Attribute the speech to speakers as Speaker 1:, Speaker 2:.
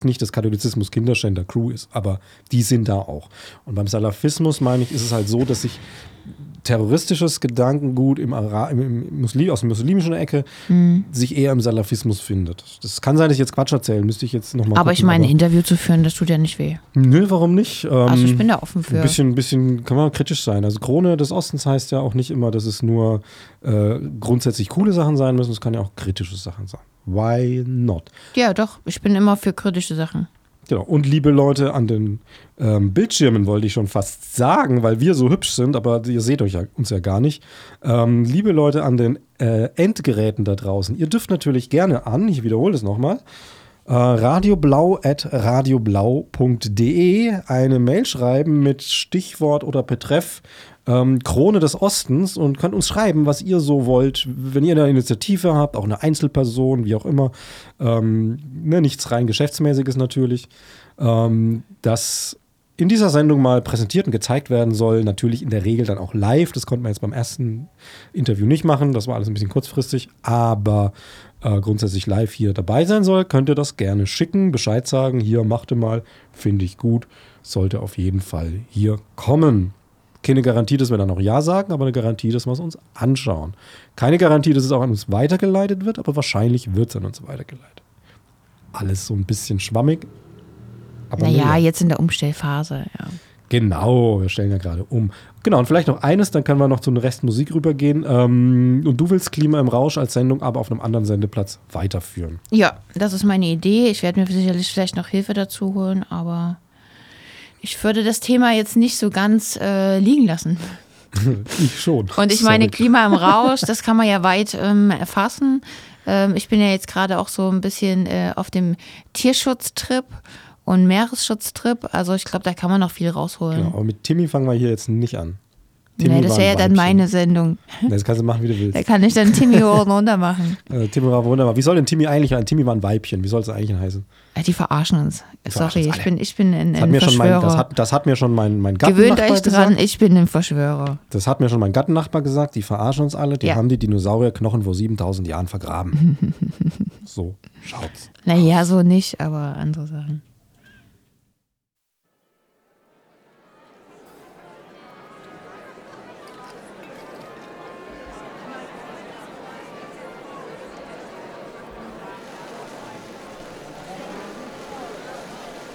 Speaker 1: nicht das Katholizismus Kinderschänder Crew ist, aber die sind da auch. Und beim Salafismus, meine ich, ist es halt so, dass sich terroristisches Gedankengut aus der muslimischen Ecke sich eher im Salafismus findet. Das kann sein, dass ich jetzt Quatsch erzähle, müsste ich jetzt nochmal
Speaker 2: Aber gucken, ich meine, ein Interview zu führen, das tut ja nicht weh.
Speaker 1: Nö, warum nicht?
Speaker 2: Also ich bin da offen für.
Speaker 1: Ein bisschen kann man kritisch sein. Also Krone des Ostens heißt ja auch nicht immer, dass es nur grundsätzlich coole Sachen sein müssen, es kann ja auch kritische Sachen sein. Why not?
Speaker 2: Ja, doch, ich bin immer für kritische Sachen.
Speaker 1: Genau. Und liebe Leute an den Bildschirmen, wollte ich schon fast sagen, weil wir so hübsch sind, aber ihr seht uns ja gar nicht. Liebe Leute an den Endgeräten da draußen, ihr dürft natürlich gerne ich wiederhole das nochmal, radioblau@radioblau.de eine Mail schreiben mit Stichwort oder Betreff Krone des Ostens und könnt uns schreiben, was ihr so wollt. Wenn ihr eine Initiative habt, auch eine Einzelperson, wie auch immer, nichts rein Geschäftsmäßiges natürlich, das in dieser Sendung mal präsentiert und gezeigt werden soll. Natürlich in der Regel dann auch live. Das konnten wir jetzt beim ersten Interview nicht machen. Das war alles ein bisschen kurzfristig. Aber grundsätzlich live hier dabei sein soll, könnt ihr das gerne schicken. Bescheid sagen. Hier, macht ihr mal. Finde ich gut. Sollte auf jeden Fall hier kommen. Keine Garantie, dass wir dann noch Ja sagen, aber eine Garantie, dass wir es uns anschauen. Keine Garantie, dass es auch an uns weitergeleitet wird, aber wahrscheinlich wird es an uns weitergeleitet. Alles so ein bisschen schwammig. Aber
Speaker 2: naja, jetzt in der Umstellphase, ja.
Speaker 1: Genau, wir stellen ja gerade um. Genau, und vielleicht noch eines, dann können wir noch zu den Rest Musik rübergehen. Und du willst Klima im Rausch als Sendung aber auf einem anderen Sendeplatz weiterführen.
Speaker 2: Ja, das ist meine Idee. Ich werde mir sicherlich vielleicht noch Hilfe dazu holen, aber ich würde das Thema jetzt nicht so ganz liegen lassen.
Speaker 1: Ich schon.
Speaker 2: Und ich meine, Klima im Rausch, das kann man ja weit erfassen. Ich bin ja jetzt gerade auch so ein bisschen auf dem Tierschutztrip und Meeresschutztrip. Also ich glaube, da kann man noch viel rausholen.
Speaker 1: Genau, aber mit Timmy fangen wir hier jetzt nicht an.
Speaker 2: Nee, das wäre ja dann meine Sendung.
Speaker 1: Das kannst du machen, wie du willst.
Speaker 2: Da kann ich dann Timmy hoch und runter machen.
Speaker 1: Timmy war wunderbar. Wie soll denn Timmy eigentlich heißen? Timmy war ein Weibchen. Wie soll es eigentlich heißen?
Speaker 2: Die verarschen uns. Sorry, ich bin ein
Speaker 1: Verschwörer. Das hat mir schon mein Gattennachbar
Speaker 2: Gewöhnt euch dran, ich bin ein Verschwörer.
Speaker 1: Das hat mir schon mein Gattennachbar gesagt. Die verarschen uns alle. Die haben die Dinosaurierknochen vor 7000 Jahren vergraben. So, schaut's.
Speaker 2: Naja, so nicht, aber andere Sachen.